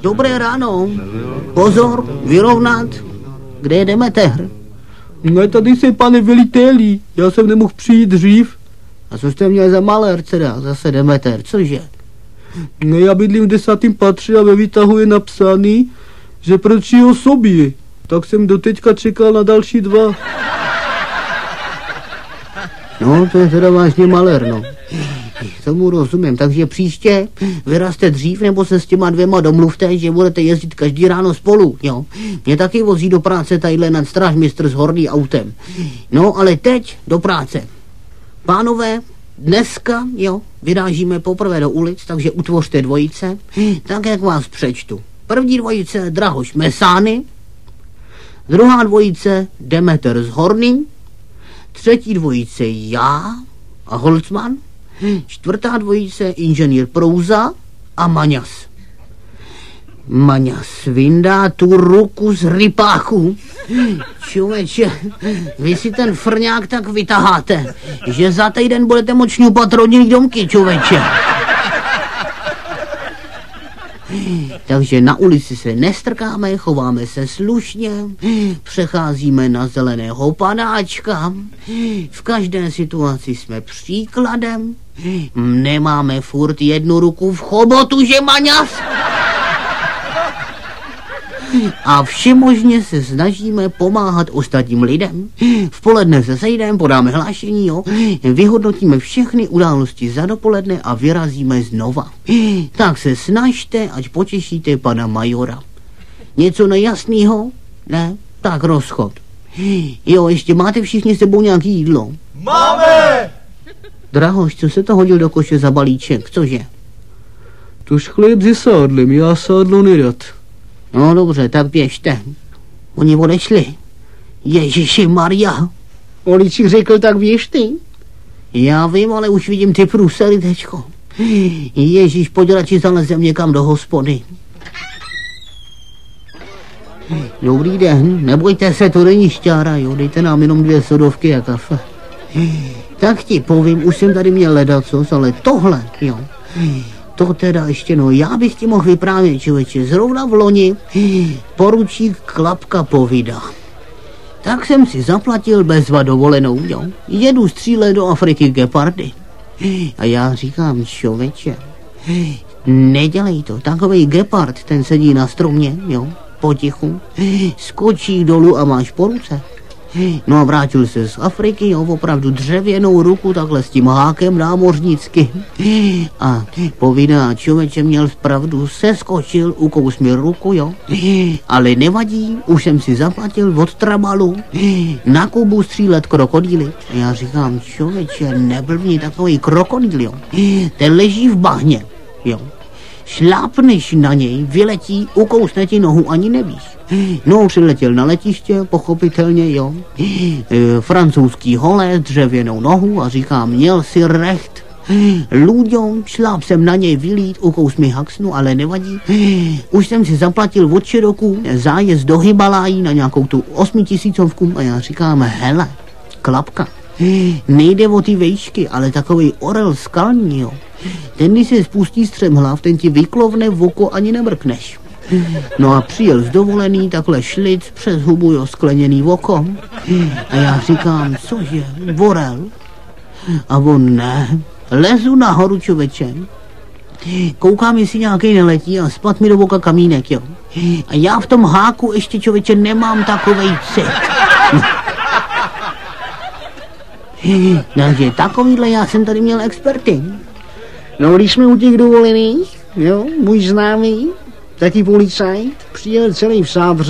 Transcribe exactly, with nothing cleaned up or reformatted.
Dobré ráno. Pozor, vyrovnat. Kde je Demeter? Ne, tady jsem, pane veliteli. Já jsem nemohl přijít dřív. A co jste měl za malér, teda? Zase Demeter, cože? Ne, já bydlím v desátém patře a ve výtahu je napsaný, že proti osobě. Tak jsem doteďka čekal na další dva. No, to je teda vážně malér, no. Tomu rozumím, takže příště vyrazte dřív, nebo se s těma dvěma domluvte, že budete jezdit každý ráno spolu, jo. Mě taky vozí do práce tadyhle nad strážmistr s horný autem. No, ale teď do práce. Pánové, dneska, jo, vyrážíme poprvé do ulic, takže utvořte dvojice, tak jak vás přečtu. První dvojice Drahoš Mesány, druhá dvojice Demeter s Horným, třetí dvojice já a Holcman, čtvrtá dvojice inženýr Prouza a Maňas. Maňas vyndá tu ruku z rypáku. Člověče, vy si ten frňák tak vytaháte, že za týden budete moct šňupat rodinný domky, člověče. Takže na ulici se nestrkáme, chováme se slušně, přecházíme na zeleného panáčka, v každé situaci jsme příkladem, nemáme furt jednu ruku v chobotu, že Maňas? A všemožně se snažíme pomáhat ostatním lidem. V poledne se sejdeme, podáme hlášení, jo, vyhodnotíme všechny události za dopoledne a vyrazíme znova. Tak se snažte, ať potěšíte pana majora. Něco nejasného? Ne? Tak rozchod. Jo, ještě máte všichni s sebou nějaký jídlo? Máme! Drahoš, co se to hodil do koše za balíček, cože? Tož chléb se sádlem, já sádlo nerad. No dobře, tak běžte. Oni odešli. Ježiši Maria. Olíček řekl, tak běž ty. Já vím, ale už vidím ty průsery, tečko. Ježíš, podělači zalezem někam do hospody. Dobrý den, nebojte se, to není šťára, jo, dejte nám jenom dvě sodovky a kafe. Tak ti povím, už jsem tady měl ledacos, ale tohle, jo. To teda ještě, no, já bych ti mohl vyprávět, člověče, zrovna v loni poručík Klapka povídá. Tak jsem si zaplatil bezva dovolenou, jo. Jedu střílet do Afriky gepardy. A já říkám, člověče, nedělej to, takovej gepard, ten sedí na stromě, jo, potichu, skočí dolů a máš po ruce. No a vrátil se z Afriky, jo, opravdu dřevěnou ruku, takhle s tím hákem námořnicky. A povídá, člověče, měl pravdu, seskočil, ukous mi ruku, jo. Ale nevadí, už jsem si zaplatil od Trabalu na Kubu střílet krokodýly. A já říkám, člověče, neblbni, takový krokodýl, jo. Ten leží v bahně, jo. Šlápneš na něj, vyletí, ukousne ti nohu, ani nevíš. No, přiletěl na letiště, pochopitelně, jo. E, francouzský holé, dřevěnou nohu a říká, měl si recht. Lůďom, šláp jsem na něj vylít, ukous mi haxnu, ale nevadí. Už jsem si zaplatil od Čiroku zájezd do Himalají na nějakou tu osmitisícovku a já říkám, hele, Klapka, nejde o ty vejšky, ale takovej orel skalní, jo. Ten, když se spustí střem hlav, ten ti vyklovne v oko, ani nemrkneš. No a přijel z dovolený, takhle šlic přes hubu, jo, skleněný oko. A já říkám, cože, orel? A on ne, lezu nahoru, člověče. Koukám, jestli nějaký neletí a spad mi do oka kamínek, jo. A já v tom háku ještě, člověče, nemám takovej cit. Takže takovýhle já jsem tady měl experty. No, když jsme u těch dovolených, jo, můj známý, taky policajt, přijel celý v sádře.